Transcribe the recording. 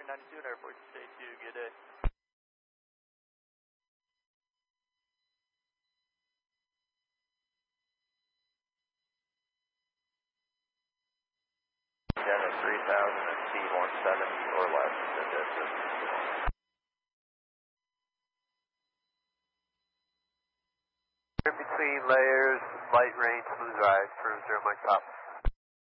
92 and Air Force State 2, good day. Dennis 3000 and T170 or less, between layers, light rain, smooth rise, for 0 Mike Pop.